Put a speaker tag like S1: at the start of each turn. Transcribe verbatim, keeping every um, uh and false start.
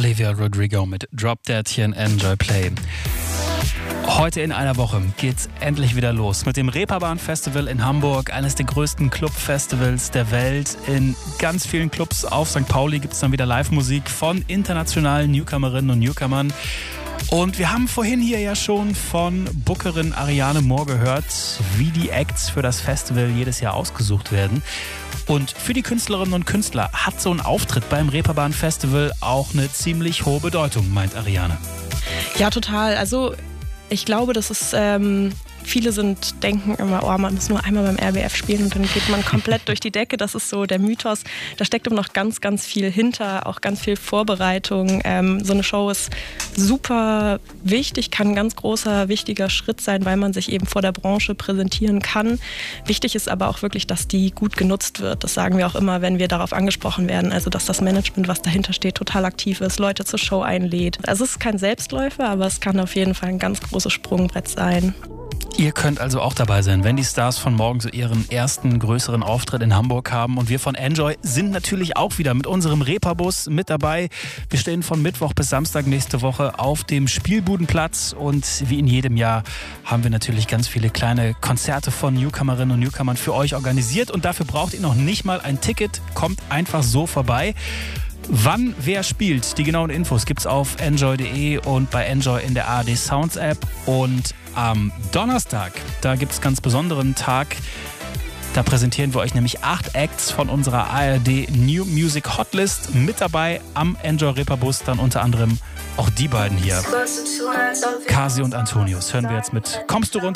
S1: Olivia Rodrigo mit Drop Dead hier in Enjoy Play. Heute in einer Woche geht's endlich wieder los mit dem Reeperbahn Festival in Hamburg, eines der größten Clubfestivals der Welt. In ganz vielen Clubs auf Sankt Pauli gibt's dann wieder Live-Musik von internationalen Newcomerinnen und Newcomern. Und wir haben vorhin hier ja schon von Bookerin Ariane Mohr gehört, wie die Acts für das Festival jedes Jahr ausgesucht werden. Und für die Künstlerinnen und Künstler hat so ein Auftritt beim Reeperbahn Festival auch eine ziemlich hohe Bedeutung, meint Ariane.
S2: Ja, total. Also ich glaube, das ist, ähm, viele sind, denken immer, oh, man muss nur einmal beim R B F spielen und dann geht man komplett durch die Decke. Das ist so der Mythos. Da steckt immer noch ganz, ganz viel hinter, auch ganz viel Vorbereitung. Ähm, so eine Show ist super wichtig, kann ein ganz großer, wichtiger Schritt sein, weil man sich eben vor der Branche präsentieren kann. Wichtig ist aber auch wirklich, dass die gut genutzt wird. Das sagen wir auch immer, wenn wir darauf angesprochen werden. Also, dass das Management, was dahinter steht, total aktiv ist, Leute zur Show einlädt. Also, es ist kein Selbstläufer, aber es kann auf jeden Fall ein ganz großes Sprungbrett sein.
S1: Ihr könnt also auch dabei sein, wenn die Stars von morgen so ihren ersten größeren Auftritt in Hamburg haben. Und wir von Enjoy sind natürlich auch wieder mit unserem Reeperbus mit dabei. Wir stehen von Mittwoch bis Samstag nächste Woche auf dem Spielbudenplatz. Und wie in jedem Jahr haben wir natürlich ganz viele kleine Konzerte von Newcomerinnen und Newcomern für euch organisiert. Und dafür braucht ihr noch nicht mal ein Ticket. Kommt einfach so vorbei. Wann wer spielt, die genauen Infos gibt's auf enjoy punkt de und bei Enjoy in der A R D Sounds App. Und am Donnerstag, da gibt's einen ganz besonderen Tag. Da präsentieren wir euch nämlich acht Acts von unserer A R D New Music Hotlist. Mit dabei am Enjoy Reeperbus dann unter anderem auch die beiden hier. Kasi und Antonius hören wir jetzt mit Kommst du runter?